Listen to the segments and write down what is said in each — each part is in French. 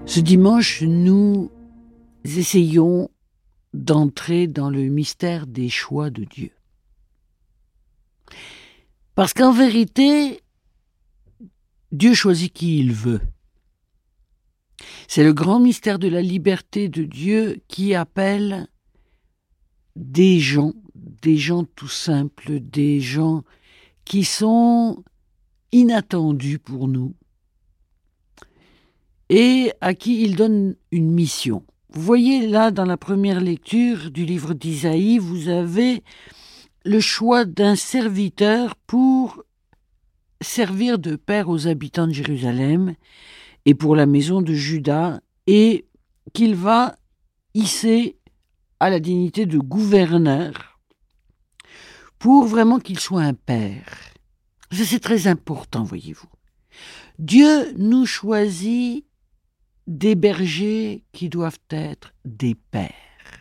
Ce dimanche, nous essayons d'entrer dans le mystère des choix de Dieu. Parce qu'en vérité, Dieu choisit qui il veut. C'est le grand mystère de la liberté de Dieu qui appelle des gens tout simples, des gens qui sont inattendus pour nous et à qui il donne une mission. Vous voyez là, dans la première lecture du livre d'Isaïe, vous avez le choix d'un serviteur pour servir de père aux habitants de Jérusalem et pour la maison de Juda, et qu'il va hisser à la dignité de gouverneur pour vraiment qu'il soit un père. Ça, c'est très important, voyez-vous. Dieu nous choisit des bergers qui doivent être des pères.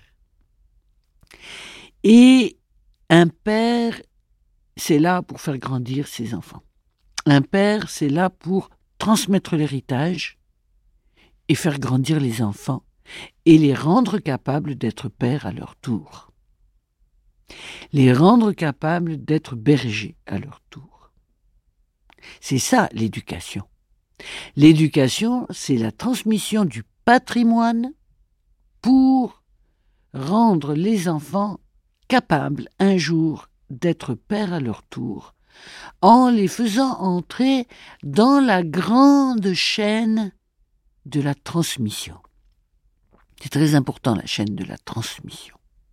Et un père, c'est là pour faire grandir ses enfants. Un père, c'est là pour transmettre l'héritage et faire grandir les enfants et les rendre capables d'être pères à leur tour. Les rendre capables d'être bergers à leur tour. C'est ça l'éducation. L'éducation, c'est la transmission du patrimoine pour rendre les enfants capables un jour d'être pères à leur tour, en les faisant entrer dans la grande chaîne de la transmission. C'est très important, la chaîne de la transmission.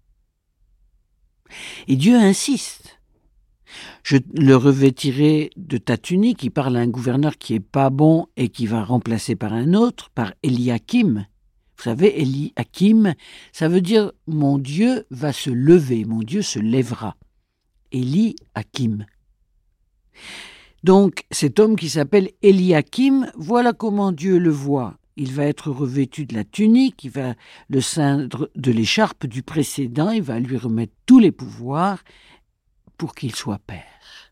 Et Dieu insiste. Je le revêtirai de ta tunique, il parle à un gouverneur qui est pas bon et qui va remplacer par un autre, par Eliakim. Vous savez, Eliakim, ça veut dire mon Dieu va se lever, mon Dieu se lèvera. Eliakim. Donc, cet homme qui s'appelle Eliakim, voilà comment Dieu le voit. Il va être revêtu de la tunique, il va le ceindre de l'écharpe du précédent, il va lui remettre tous les pouvoirs pour qu'il soit père.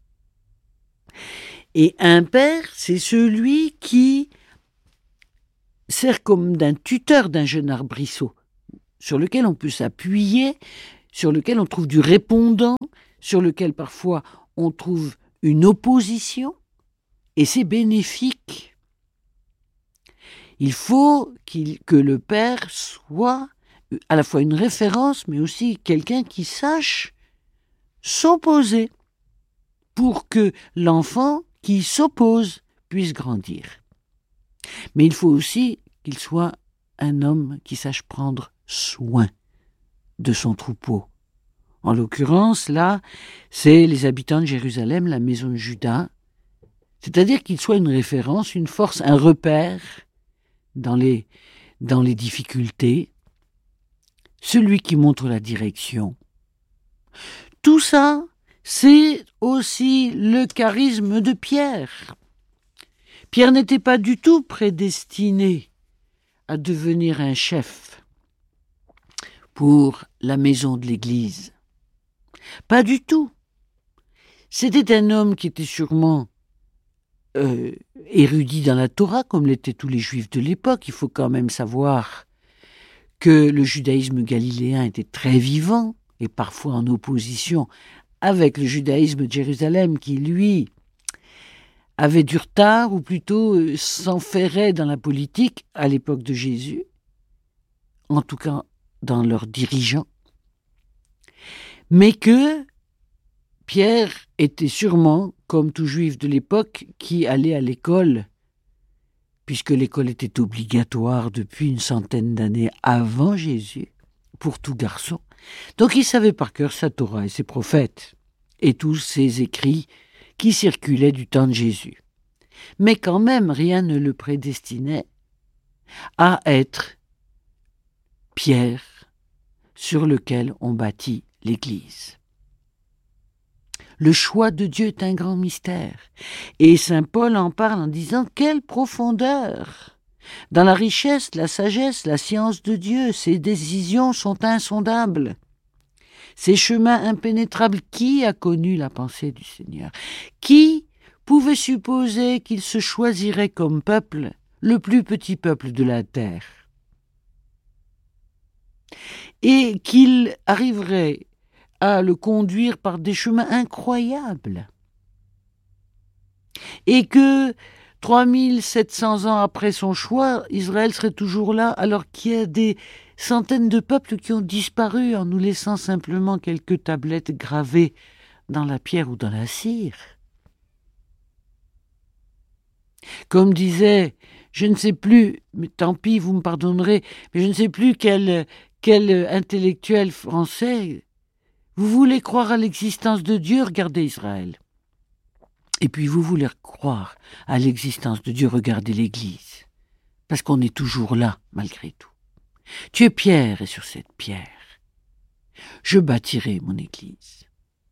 Et un père, c'est celui qui sert comme d'un tuteur d'un jeune arbrisseau, sur lequel on peut s'appuyer, sur lequel on trouve du répondant, sur lequel parfois on trouve une opposition, et c'est bénéfique. Il faut que le père soit à la fois une référence, mais aussi quelqu'un qui sache s'opposer pour que l'enfant qui s'oppose puisse grandir. Mais il faut aussi qu'il soit un homme qui sache prendre soin de son troupeau. En l'occurrence, là, c'est les habitants de Jérusalem, la maison de Juda, c'est-à-dire qu'il soit une référence, une force, un repère dans les difficultés, celui qui montre la direction. Tout ça, c'est aussi le charisme de Pierre. Pierre n'était pas du tout prédestiné à devenir un chef pour la maison de l'Église. Pas du tout. C'était un homme qui était sûrement érudit dans la Torah, comme l'étaient tous les Juifs de l'époque. Il faut quand même savoir que le judaïsme galiléen était très vivant, et parfois en opposition avec le judaïsme de Jérusalem qui, lui, avait du retard, ou plutôt s'enferrait dans la politique à l'époque de Jésus, en tout cas dans leurs dirigeants, mais que Pierre était sûrement, comme tout juif de l'époque, qui allait à l'école, puisque l'école était obligatoire depuis une centaine d'années avant Jésus, pour tout garçon. Donc il savait par cœur sa Torah et ses prophètes, et tous ces écrits qui circulaient du temps de Jésus. Mais quand même, rien ne le prédestinait à être Pierre sur lequel on bâtit l'Église. Le choix de Dieu est un grand mystère. Et saint Paul en parle en disant « Quelle profondeur ! Dans la richesse, la sagesse, la science de Dieu, ses décisions sont insondables. Ses chemins impénétrables, qui a connu la pensée du Seigneur? Qui pouvait supposer qu'il se choisirait comme peuple le plus petit peuple de la terre. Et qu'il arriverait à le conduire par des chemins incroyables. Et que 3700 ans après son choix, Israël serait toujours là, alors qu'il y a des centaines de peuples qui ont disparu en nous laissant simplement quelques tablettes gravées dans la pierre ou dans la cire. Comme disait, je ne sais plus, mais tant pis, vous me pardonnerez, mais je ne sais plus quel intellectuel français, vous voulez croire à l'existence de Dieu, regardez Israël. Et puis vous voulez croire à l'existence de Dieu, regardez l'Église. Parce qu'on est toujours là, malgré tout. Tu es pierre, et sur cette pierre, je bâtirai mon Église.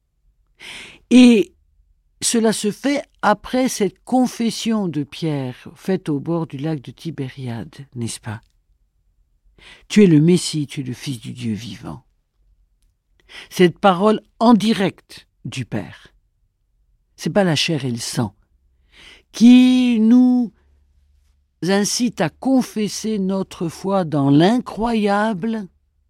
Et cela se fait après cette confession de Pierre faite au bord du lac de Tibériade, n'est-ce pas? Tu es le Messie, tu es le Fils du Dieu vivant. Cette parole en direct du Père, c'est pas la chair et le sang qui nous incite à confesser notre foi dans l'incroyable,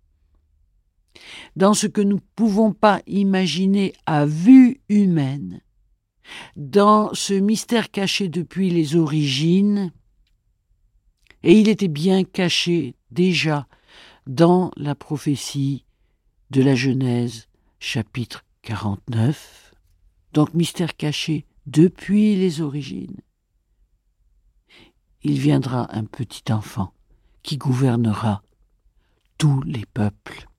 dans ce que nous ne pouvons pas imaginer à vue humaine, dans ce mystère caché depuis les origines, et il était bien caché déjà dans la prophétie de la Genèse, chapitre 49, donc mystère caché depuis les origines. Il viendra un petit enfant qui gouvernera tous les peuples.